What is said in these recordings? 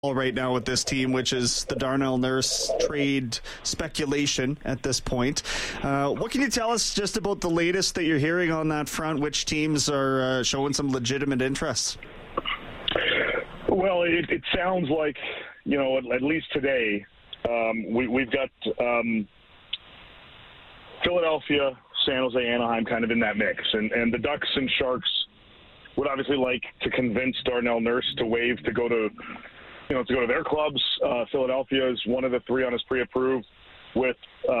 right now with this team, which is the Darnell Nurse trade speculation at this point. What can you tell us just about the latest that you're hearing on that front? Which teams are showing some legitimate interest? Well, it sounds like, at least today, we've got Philadelphia, San Jose, Anaheim kind of in that mix. And the Ducks and Sharks would obviously like to convince Darnell Nurse to waive to go to their clubs. Philadelphia is one of the three on his pre-approved with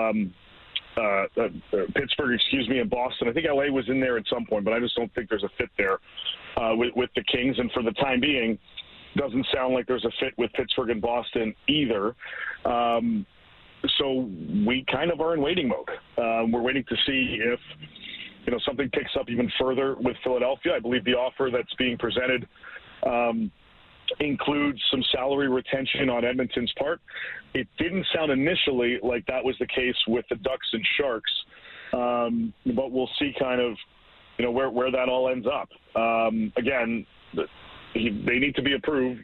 Pittsburgh, and Boston. I think LA was in there at some point, but I just don't think there's a fit there with the Kings. And for the time being, doesn't sound like there's a fit with Pittsburgh and Boston either. So we kind of are in waiting mode. We're waiting to see if something picks up even further with Philadelphia. I believe the offer that's being presented includes some salary retention on Edmonton's part. It didn't sound initially like that was the case with the Ducks and Sharks, but we'll see kind of where that all ends up. Again, they need to be approved.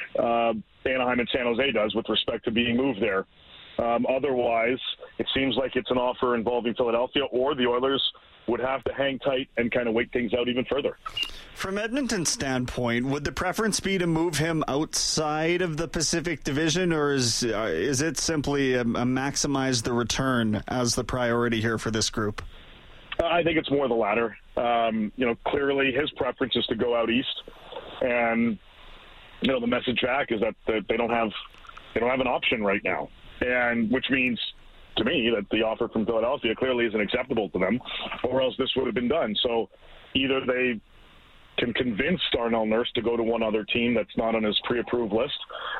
Anaheim and San Jose does with respect to being moved there. Otherwise, it seems like it's an offer involving Philadelphia, or the Oilers would have to hang tight and kind of wait things out even further. From Edmonton's standpoint, would the preference be to move him outside of the Pacific Division, or is it simply a maximize the return as the priority here for this group? I think it's more the latter. Clearly his preference is to go out east, and the message back is that they don't have an option right now, and which means to me that the offer from Philadelphia clearly isn't acceptable to them, or else this would have been done. So either they can convince Darnell Nurse to go to one other team that's not on his pre-approved list,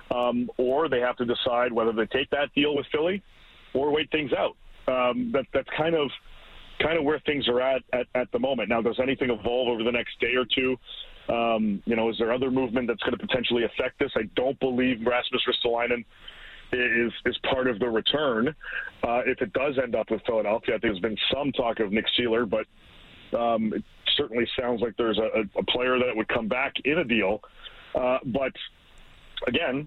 or they have to decide whether they take that deal with Philly or wait things out. That's kind of where things are at the moment. Now, does anything evolve over the next day or two? Is there other movement that's going to potentially affect this? I don't believe Rasmus Ristolainen is part of the return. If it does end up with Philadelphia, I think there's been some talk of Nick Seeler, but it certainly sounds like there's a player that would come back in a deal. But again,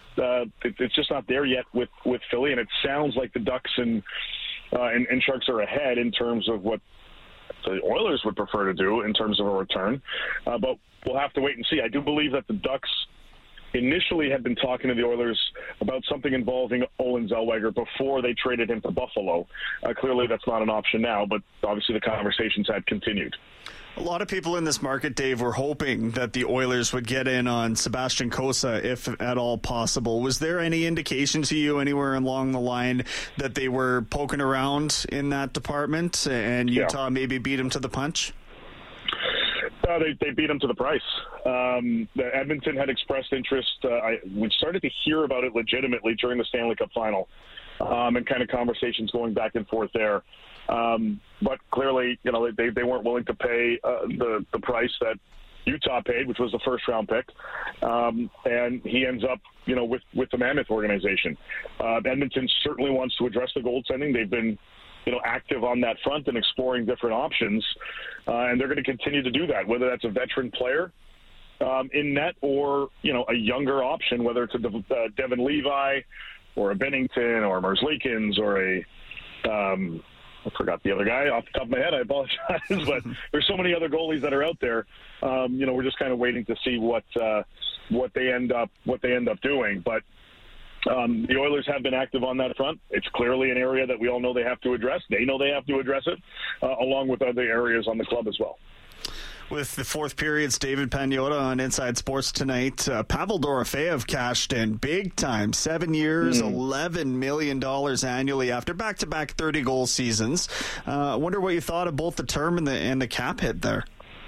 it's just not there yet with Philly, and it sounds like the Ducks and Sharks are ahead in terms of what the Oilers would prefer to do in terms of a return. But we'll have to wait and see. I do believe that the Ducks initially had been talking to the Oilers about something involving Olen Zellweger before they traded him to Buffalo. Clearly that's not an option now, but obviously the conversations had continued. A lot of people in this market, Dave, were hoping that the Oilers would get in on Sebastian Cossa, if at all possible. Was there any indication to you anywhere along the line that they were poking around in that department and Utah maybe beat him to the punch? They beat him to the price. Edmonton had expressed interest. We started to hear about it legitimately during the Stanley Cup final, and kind of conversations going back and forth there. But clearly, they weren't willing to pay the price that Utah paid, which was the first-round pick, and he ends up, with the Mammoth organization. Edmonton certainly wants to address the goaltending. They've been active on that front and exploring different options, and they're going to continue to do that, whether that's a veteran player in net or, a younger option, whether it's a Devin Levi or a Bennington or a Merzlikins or a I forgot the other guy off the top of my head. I apologize, but there's so many other goalies that are out there. We're just kind of waiting to see what they end up doing. But the Oilers have been active on that front. It's clearly an area that we all know they have to address. They know they have to address it, along with other areas on the club as well. With the fourth period's David Pagnotta on Inside Sports tonight, Pavel Dorofeyev cashed in big time. 7 years, $11 million annually after back-to-back 30-goal seasons. I wonder what you thought of both the term and the cap hit there.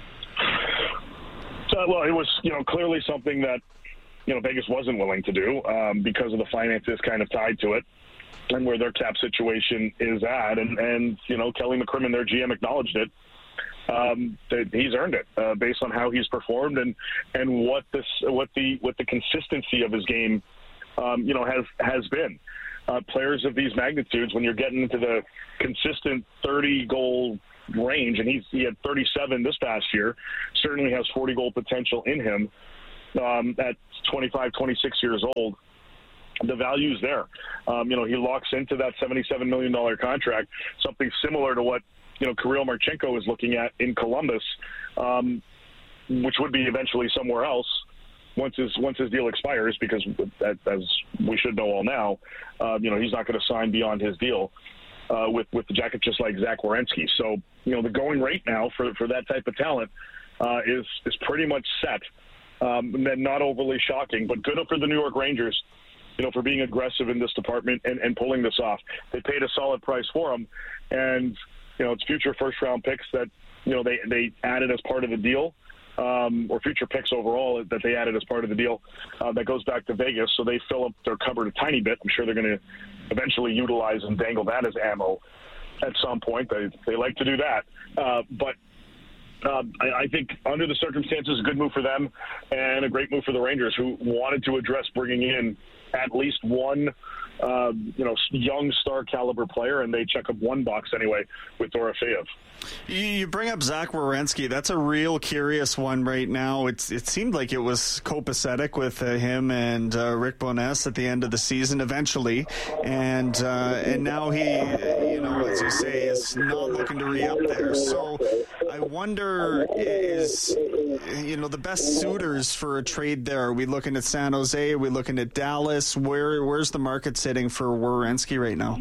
Well, it was clearly something that Vegas wasn't willing to do because of the finances kind of tied to it and where their cap situation is at. And Kelly McCrimmon, their GM, acknowledged it. He's earned it based on how he's performed and what the consistency of his game has been. Players of these magnitudes, when you're getting into the consistent 30-goal range, and he had 37 this past year, certainly has 40-goal potential in him. at 25, 26 years old, the value's there. He locks into that $77 million contract, something similar to what, Kirill Marchenko is looking at in Columbus, which would be eventually somewhere else once his deal expires, because as we should know all now, he's not going to sign beyond his deal with the Jacket, just like Zach Werenski. So, the going rate now for that type of talent is pretty much set. And not overly shocking, but good for the New York Rangers, for being aggressive in this department and pulling this off. They paid a solid price for him, and it's future first-round picks that they added as part of the deal, or future picks overall that they added as part of the deal. That goes back to Vegas, so they fill up their cupboard a tiny bit. I'm sure they're going to eventually utilize and dangle that as ammo at some point. They like to do that, but. I think under the circumstances, a good move for them and a great move for the Rangers, who wanted to address bringing in at least one, young star caliber player, and they check up one box anyway with Dorofeyev. You bring up Zach Werenski. That's a real curious one right now. It seemed like it was copacetic with him and Rick Bowness at the end of the season eventually, and now he, as you say, is not looking to re-up there. So I wonder, is the best suitors for a trade there? Are we looking at San Jose? Are we looking at Dallas? Where's the market sitting for Werenski right now?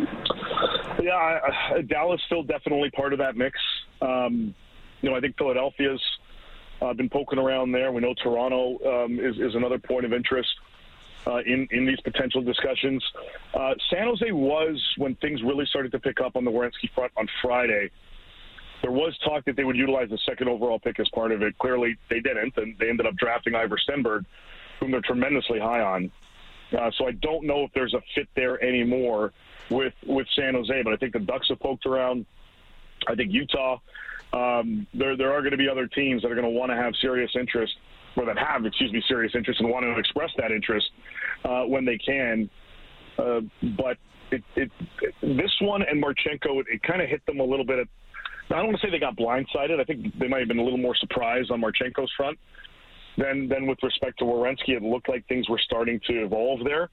Yeah, Dallas still definitely part of that mix. I think Philadelphia's been poking around there. We know Toronto is another point of interest in these potential discussions. San Jose was, when things really started to pick up on the Werenski front on Friday, there was talk that they would utilize the second overall pick as part of it. Clearly, they didn't, and they ended up drafting Ivor Stenberg, whom they're tremendously high on. So I don't know if there's a fit there anymore with San Jose, but I think the Ducks have poked around. I think Utah, there are going to be other teams that are going to want to have serious interest, or that have, serious interest and want to express that interest when they can. But this one and Marchenko, it kind of hit them a little bit. I don't want to say they got blindsided. I think they might have been a little more surprised on Marchenko's front than with respect to Werenski. It looked like things were starting to evolve there.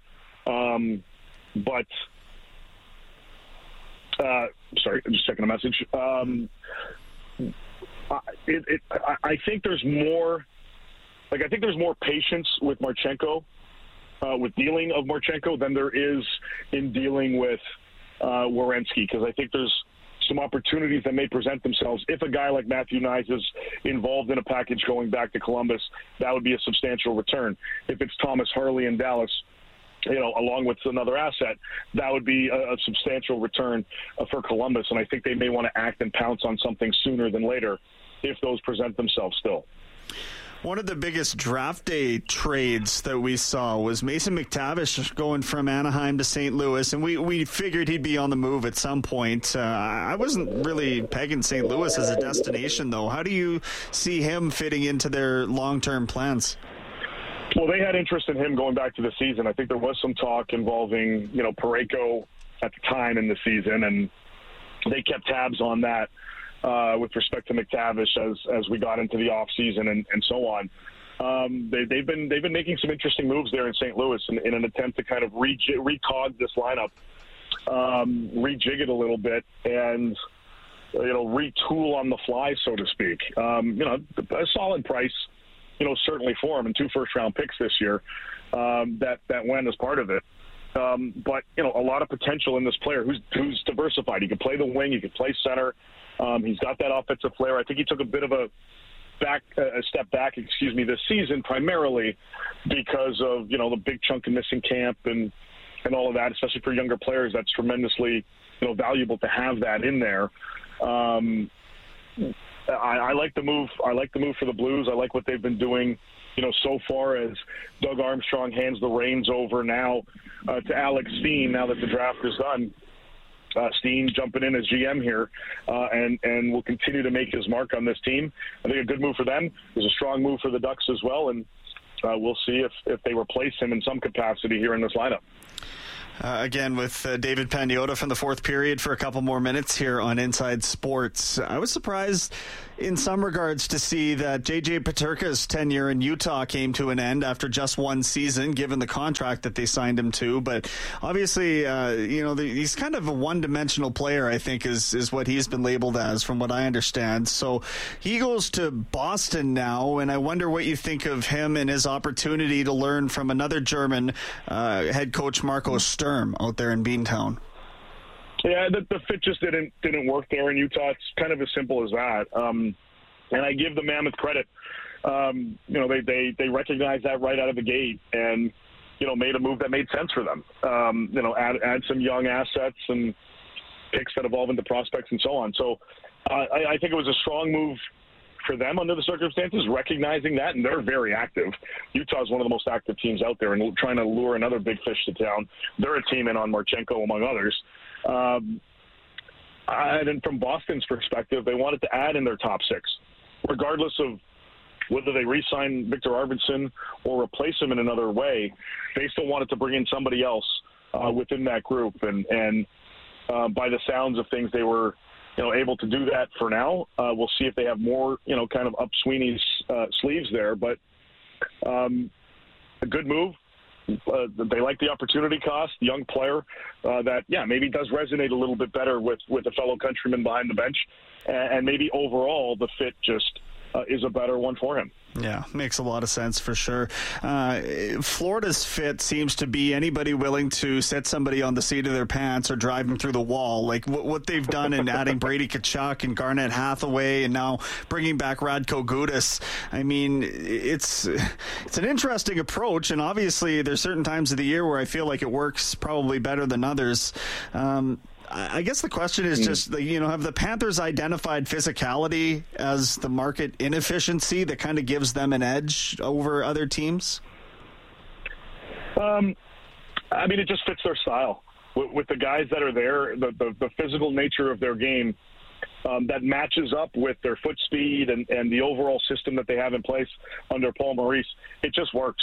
Sorry, I'm just checking a message. I think there's more. I think there's more patience with Marchenko, with dealing of Marchenko, than there is in dealing with Werenski, because I think there's some opportunities that may present themselves. If a guy like Matthew Knies is involved in a package going back to Columbus, that would be a substantial return. If it's Thomas Harley in Dallas, along with another asset, that would be a substantial return for Columbus. And I think they may want to act and pounce on something sooner than later if those present themselves still. One of the biggest draft day trades that we saw was Mason McTavish going from Anaheim to St. Louis, and we figured he'd be on the move at some point. I wasn't really pegging St. Louis as a destination, though. How do you see him fitting into their long-term plans? Well, they had interest in him going back to the season. I think there was some talk involving, Parayko at the time in the season, and they kept tabs on that with respect to McTavish as we got into the off season and so on. They've been making some interesting moves there in St. Louis in an attempt to kind of recog this lineup, rejig it a little bit, and retool on the fly, so to speak. A solid price, certainly for him, and 2 first-round picks this year that went as part of it. But a lot of potential in this player who's diversified. He can play the wing, he can play center. He's got that offensive flair. I think he took a bit of a step back this season, primarily because of the big chunk of missing camp and all of that. Especially for younger players, that's tremendously valuable to have that in there. I like the move. I like the move for the Blues. I like what they've been doing, so far as Doug Armstrong hands the reins over now to Alex Steen now that the draft is done. Steen jumping in as GM here and will continue to make his mark on this team. I think a good move for them. It was a strong move for the Ducks as well, and we'll see if they replace him in some capacity here in this lineup. Again, with David Pagnotta from the fourth period for a couple more minutes here on Inside Sports. I was surprised in some regards to see that J.J. Peterka's tenure in Utah came to an end after just one season, given the contract that they signed him to. But obviously, he's kind of a one-dimensional player, I think, is what he's been labeled as, from what I understand. So he goes to Boston now, and I wonder what you think of him and his opportunity to learn from another German head coach, Marco Sturm, out there in Beantown. Yeah, the fit just didn't work there in Utah. It's kind of as simple as that. And I give the Mammoth credit. They recognized that right out of the gate and, made a move that made sense for them. Add some young assets and picks that evolve into prospects and so on. So I think it was a strong move for them under the circumstances, recognizing that, and they're very active. Utah is one of the most active teams out there and trying to lure another big fish to town. They're a team in on Marchenko, among others. And then from Boston's perspective, they wanted to add in their top six, regardless of whether they re-sign Victor Arvidsson or replace him in another way. They still wanted to bring in somebody else within that group, and by the sounds of things, they were able to do that for now. We'll see if they have more kind of up Sweeney's sleeves there, but a good move. They like the opportunity cost, young player that, maybe does resonate a little bit better with a fellow countryman behind the bench. And maybe overall the fit just is a better one for him. Yeah, makes a lot of sense for sure. Florida's fit seems to be anybody willing to set somebody on the seat of their pants or drive them through the wall. Like what they've done in adding Brady Tkachuk and Garnett Hathaway and now bringing back Radko Gudas. I mean, it's an interesting approach, and obviously there's certain times of the year where I feel like it works probably better than others. I guess the question is just, have the Panthers identified physicality as the market inefficiency that kind of gives them an edge over other teams? It just fits their style. With the guys that are there, the physical nature of their game that matches up with their foot speed and the overall system that they have in place under Paul Maurice, it just works.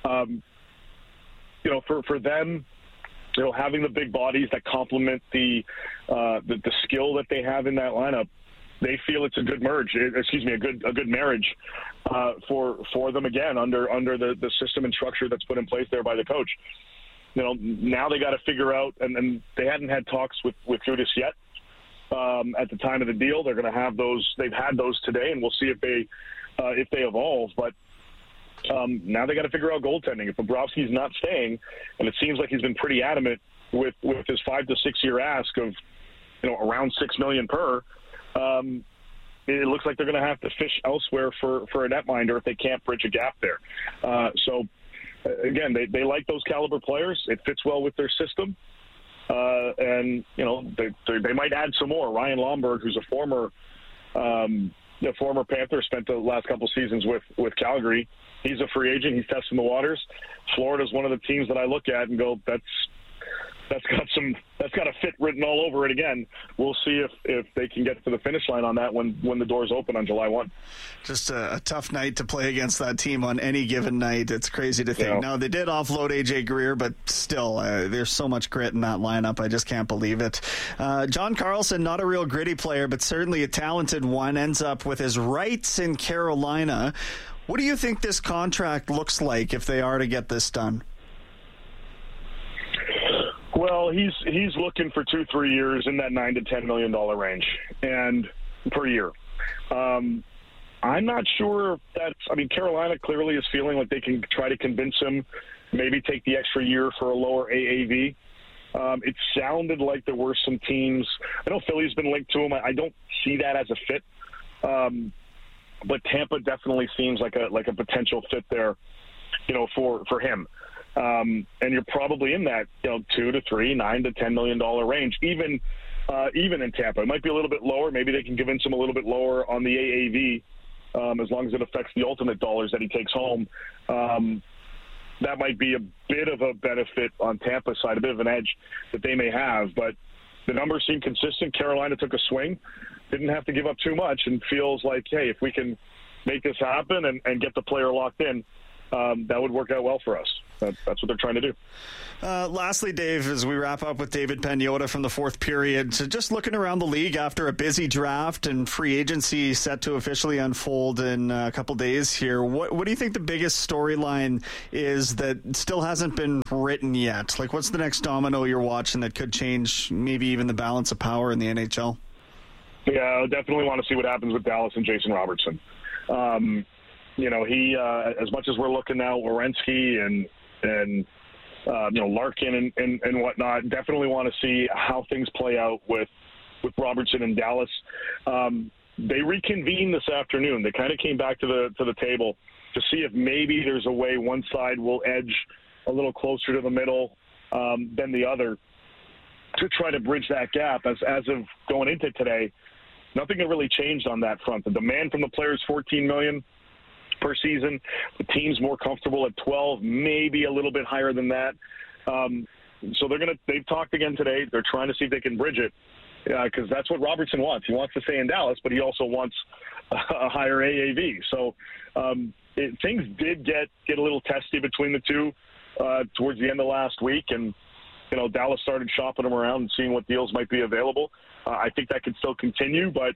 For them, having the big bodies that complement the skill that they have in that lineup, they feel it's a good merge. A good marriage for them again under the system and structure that's put in place there by the coach. Now they got to figure out, and they hadn't had talks with Gudas yet at the time of the deal. They're going to have those. They've had those today, and we'll see if they evolve. But now they got to figure out goaltending. If Bobrovsky's not staying, and it seems like he's been pretty adamant with his 5 to 6 year ask of around $6 million per, it looks like they're going to have to fish elsewhere for a netminder if they can't bridge a gap there. So again, they like those caliber players. It fits well with their system, and they might add some more. Ryan Lomberg, who's a former Panther, spent the last couple seasons with Calgary. He's a free agent. He's testing the waters. Florida's one of the teams that I look at and go, that's got a fit written all over it again. We'll see if they can get to the finish line on that when the doors open on July 1. Just a tough night to play against that team on any given night. It's crazy to think. Now, they did offload AJ Greer, but still, there's so much grit in that lineup. I just can't believe it. John Carlson, not a real gritty player, but certainly a talented one, ends up with his rights in Carolina. What do you think this contract looks like if they are to get this done? Well, he's looking for 2-3 years in that $9 to $10 million range and per year. I'm not sure if that's. Carolina clearly is feeling like they can try to convince him, maybe take the extra year for a lower AAV. It sounded like there were some teams. I know Philly's been linked to him. I don't see that as a fit. But Tampa definitely seems like a potential fit there, for him. And you're probably in that 2 to 3, $9 to $10 million range, even in Tampa. It might be a little bit lower. Maybe they can convince him a little bit lower on the AAV, as long as it affects the ultimate dollars that he takes home. That might be a bit of a benefit on Tampa's side, a bit of an edge that they may have. But the numbers seem consistent. Carolina took a swing, didn't have to give up too much, and feels like, hey, if we can make this happen and get the player locked in, that would work out well for us. That's what they're trying to do. Lastly, Dave, as we wrap up with David Pagnotta from the fourth period, so just looking around the league after a busy draft and free agency set to officially unfold in a couple days here, what do you think the biggest storyline is that still hasn't been written yet? Like, what's the next domino you're watching that could change maybe even the balance of power in the NHL? Yeah, I definitely want to see what happens with Dallas and Jason Robertson. He as much as we're looking now, Werenski and Larkin and whatnot, definitely want to see how things play out with Robertson and Dallas. They reconvened this afternoon. They kind of came back to the table to see if maybe there's a way one side will edge a little closer to the middle than the other to try to bridge that gap. As of going into today, nothing had really changed on that front. The demand from the players, $14 million per season. The team's more comfortable at 12, maybe a little bit higher than that. So they've talked again today. They're trying to see if they can bridge it because that's what Robertson wants. He wants to stay in Dallas, but he also wants a higher AAV. So things did get a little testy between the two towards the end of last week, and Dallas started shopping them around and seeing what deals might be available. I think that could still continue, but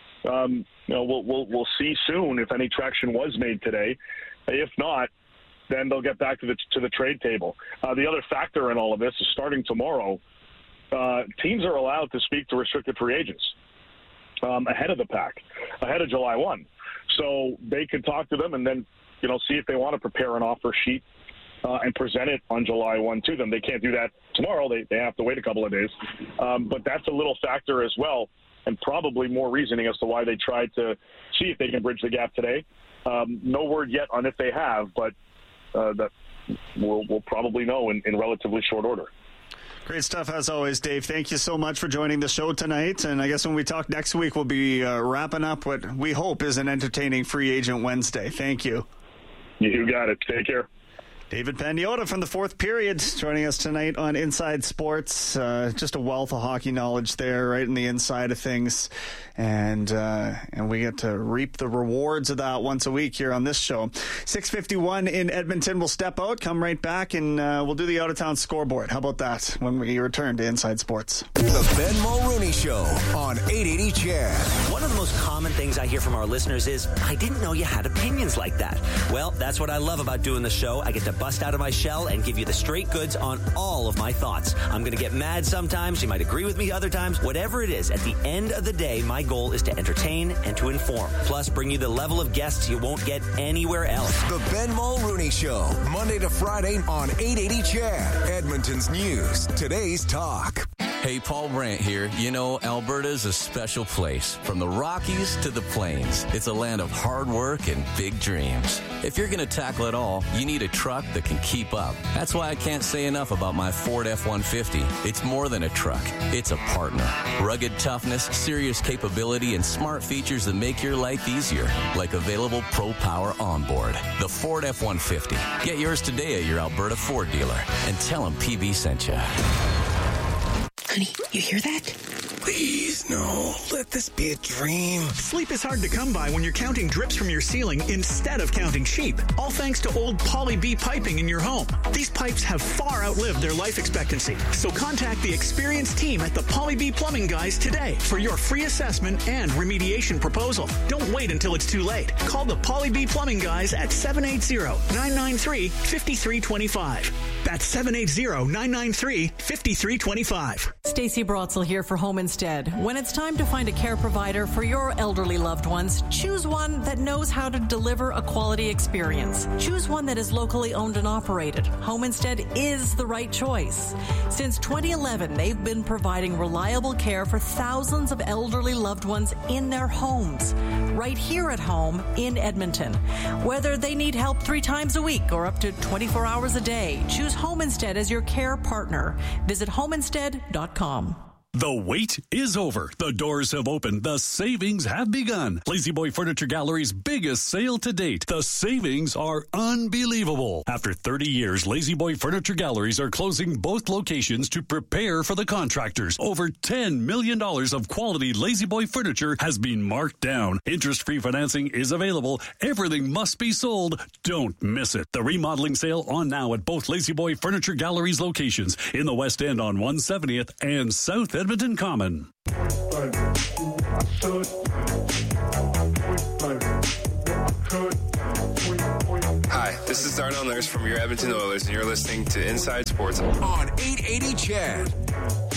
we'll see soon if any traction was made today. If not, then they'll get back to the trade table. The other factor in all of this is starting tomorrow, teams are allowed to speak to restricted free agents ahead of the pack, ahead of July 1. So they could talk to them and then, see if they want to prepare an offer sheet and present it on July 1 to them. They can't do that tomorrow. They have to wait a couple of days. But that's a little factor as well, and probably more reasoning as to why they tried to see if they can bridge the gap today. No word yet on if they have, but that we'll probably know in relatively short order. Great stuff as always, Dave. Thank you so much for joining the show tonight. And I guess when we talk next week, we'll be wrapping up what we hope is an entertaining Free Agent Wednesday. Thank you. You got it. Take care. David Pagnotta from the fourth period joining us tonight on Inside Sports. Just a wealth of hockey knowledge there, right in the inside of things. And we get to reap the rewards of that once a week here on this show. 6:51 in Edmonton. We'll step out, come right back, and we'll do the out-of-town scoreboard. How about that when we return to Inside Sports? The Ben Mulrooney Show on 880 CHED. One of the most common things I hear from our listeners is, I didn't know you had opinions like that. Well, that's what I love about doing the show. I get to bust out of my shell and give you the straight goods on all of my thoughts. I'm going to get mad sometimes. You might agree with me other times. Whatever it is, at the end of the day, my goal is to entertain and to inform. Plus, bring you the level of guests you won't get anywhere else. The Ben Mulrooney Show, Monday to Friday on 880 CHED. Edmonton's news, today's talk. Hey, Paul Brandt here. Alberta's a special place. From the Rockies to the Plains, it's a land of hard work and big dreams. If you're going to tackle it all, you need a truck that can keep up. That's why I can't say enough about my Ford F-150. It's more than a truck. It's a partner. Rugged toughness, serious capability, and smart features that make your life easier, like available Pro Power onboard. The Ford F-150. Get yours today at your Alberta Ford dealer and tell them PB sent you. Honey, you hear that? Please, no. Let this be a dream. Sleep is hard to come by when you're counting drips from your ceiling instead of counting sheep. All thanks to old Poly B piping in your home. These pipes have far outlived their life expectancy. So contact the experienced team at the Poly B Plumbing Guys today for your free assessment and remediation proposal. Don't wait until it's too late. Call the Poly B Plumbing Guys at 780-993-5325. That's 780-993-5325. Stacey Brotzel here for Home Instead. When it's time to find a care provider for your elderly loved ones, choose one that knows how to deliver a quality experience. Choose one that is locally owned and operated. Home Instead is the right choice. Since 2011, they've been providing reliable care for thousands of elderly loved ones in their homes, right here at home in Edmonton. Whether they need help 3 times a week or up to 24 hours a day, choose Home Instead as your care partner. Visit homeinstead.com. The wait is over. The doors have opened. The savings have begun. Lazy Boy Furniture Gallery's biggest sale to date. The savings are unbelievable. After 30 years, Lazy Boy Furniture Galleries are closing both locations to prepare for the contractors. Over $10 million of quality Lazy Boy furniture has been marked down. Interest-free financing is available. Everything must be sold. Don't miss it. The remodeling sale on now at both Lazy Boy Furniture Galleries locations in the West End on 170th and South Edmonton Common. Hi, this is Darnell Nurse from your Edmonton Oilers, and you're listening to Inside Sports on 880 CHED.